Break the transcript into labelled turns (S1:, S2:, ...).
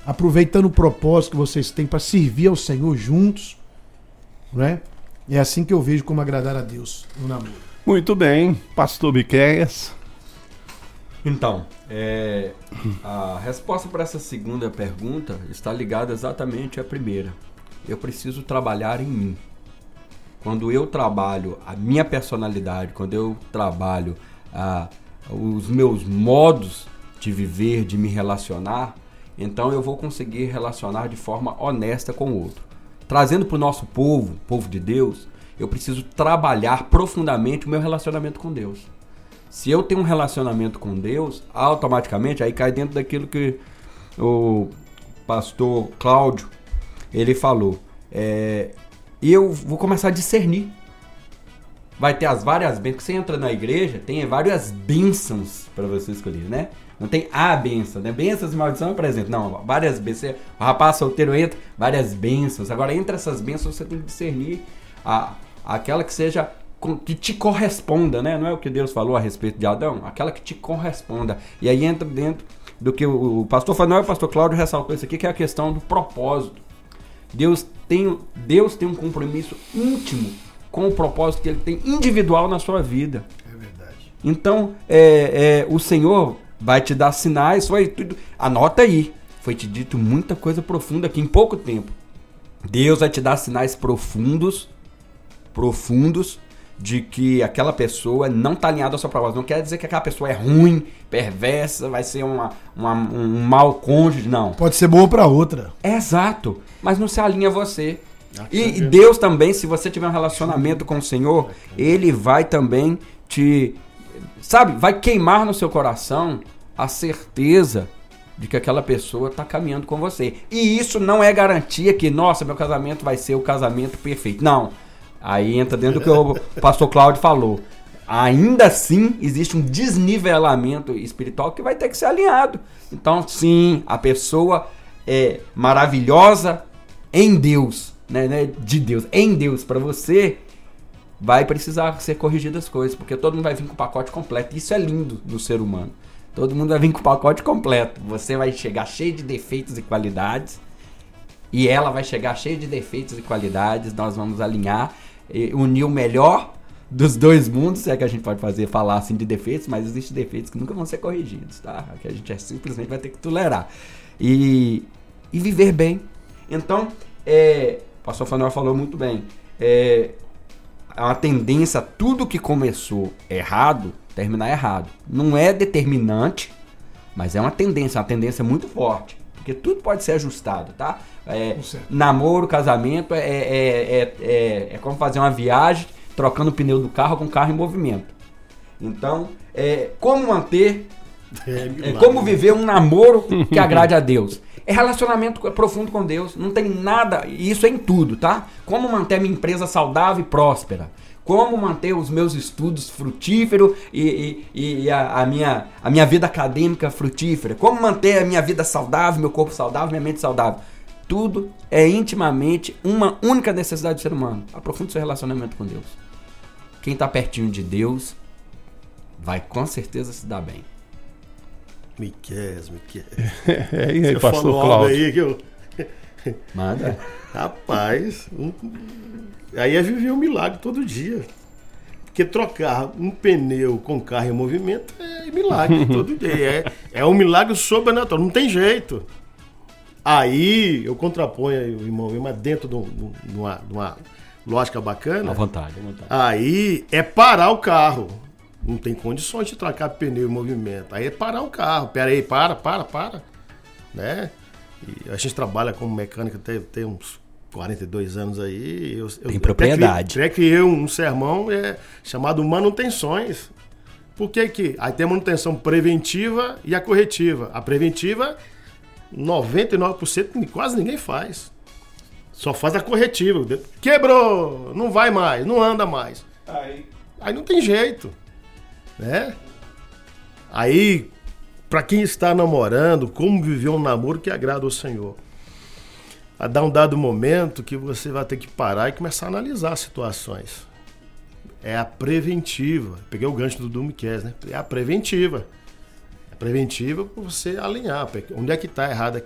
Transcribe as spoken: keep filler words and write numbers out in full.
S1: aproveitando o propósito que vocês têm para servir ao Senhor juntos, né? É assim que eu vejo como agradar a Deus no namoro.
S2: Muito bem, pastor Miqueias.
S3: Então, é, a resposta para essa segunda pergunta está ligada exatamente à primeira. Eu preciso trabalhar em mim. Quando eu trabalho a minha personalidade, quando eu trabalho a, os meus modos de viver, de me relacionar, então eu vou conseguir relacionar de forma honesta com o outro. Trazendo para o nosso povo, povo de Deus, eu preciso trabalhar profundamente o meu relacionamento com Deus. Se eu tenho um relacionamento com Deus, automaticamente aí cai dentro daquilo que o pastor Cláudio, ele falou. É, eu vou começar a discernir. Vai ter as várias bênçãos. Você entra na igreja, tem várias bênçãos para você escolher, né? Não tem a bênção, né? Bênçãos e maldição, por exemplo. Não, várias bênçãos. O rapaz solteiro entra, várias bênçãos. Agora, entre essas bênçãos, você tem que discernir a, aquela que seja, que te corresponda, né? Não é o que Deus falou a respeito de Adão? Aquela que te corresponda. E aí entra dentro do que o, o pastor Fanuel e o pastor Cláudio ressaltou isso aqui, que é a questão do propósito. Deus tem, Deus tem um compromisso íntimo com o propósito que Ele tem individual na sua vida.
S1: É verdade.
S3: Então, é, é, o Senhor vai te dar sinais, foi tudo. Anota aí. Foi te dito muita coisa profunda aqui em pouco tempo. Deus vai te dar sinais profundos, profundos, de que aquela pessoa não está alinhada ao seu propósito. Não quer dizer que aquela pessoa é ruim, perversa, vai ser uma, uma, um mau cônjuge, não.
S1: Pode ser boa para outra.
S3: É exato, mas não se alinha a você.
S1: Aqui
S3: E Deus também, se você tiver um relacionamento com o Senhor, Ele vai também te, sabe, vai queimar no seu coração a certeza de que aquela pessoa está caminhando com você. E isso não é garantia que, nossa, meu casamento vai ser o casamento perfeito. Não. Aí entra dentro do que o pastor Cláudio falou. Ainda assim, existe um desnivelamento espiritual que vai ter que ser alinhado. Então, sim, a pessoa é maravilhosa em Deus, né, né, de Deus, em Deus, para você, vai precisar ser corrigidas as coisas, porque todo mundo vai vir com o pacote completo. Isso é lindo do ser humano. Todo mundo vai vir com o pacote completo. Você vai chegar cheio de defeitos e qualidades, e ela vai chegar cheia de defeitos e qualidades. Nós vamos alinhar, unir o melhor dos dois mundos, se é que a gente pode fazer, falar assim de defeitos, mas existem defeitos que nunca vão ser corrigidos, tá? Que a gente é, simplesmente vai ter que tolerar. E, e viver bem. Então, é, o pastor Fanuel falou muito bem, é, a tendência, tudo que começou errado, terminar errado. Não é determinante, mas é uma tendência, uma tendência muito forte. Porque tudo pode ser ajustado, tá? É, namoro, casamento, é, é, é, é, é como fazer uma viagem trocando o pneu do carro com o carro em movimento. Então, é, como manter, é, é, como viver um namoro que agrade a Deus? É relacionamento profundo com Deus, não tem nada, isso é em tudo, tá? Como manter a minha empresa saudável e próspera? Como manter os meus estudos frutíferos e, e, e a, a, minha, a minha vida acadêmica frutífera? Como manter a minha vida saudável, meu corpo saudável, minha mente saudável? Tudo é intimamente uma única necessidade do ser humano. Aprofunde seu relacionamento com Deus. Quem está pertinho de Deus vai com certeza se dar bem.
S4: Miqueias, Miqueias.
S2: É, e aí,
S4: você
S2: pastor
S4: falou
S2: Cláudio?
S4: algo aí que eu...
S3: Manda.
S4: Rapaz, um... aí é viver um milagre todo dia. Porque trocar um pneu com carro em movimento é milagre todo dia. É, é um milagre sobrenatural, não tem jeito. Aí eu contraponho o irmão, mas dentro de uma, de uma lógica bacana.
S3: À vontade, à vontade.
S4: Aí é parar o carro. Não tem condições de trocar pneu em movimento. Aí é parar o carro. Pera aí, para, para, para. Né? E a gente trabalha como mecânica tem, tem uns quarenta e dois anos aí. Eu,
S3: tem
S4: eu,
S3: propriedade.
S4: Até criei um sermão é, chamado manutenções. Por que que? Aí tem a manutenção preventiva e a corretiva. A preventiva, noventa e nove por cento quase ninguém faz. Só faz a corretiva. Quebrou, não vai mais, não anda mais. Aí, aí não tem jeito. Né? Aí, para quem está namorando, como viver um namoro que agrada ao Senhor? A dar um dado momento que você vai ter que parar e começar a analisar as situações. É a preventiva. Peguei o gancho do Miqueias, né? É a preventiva. É a preventiva para você alinhar. Onde é que está errado?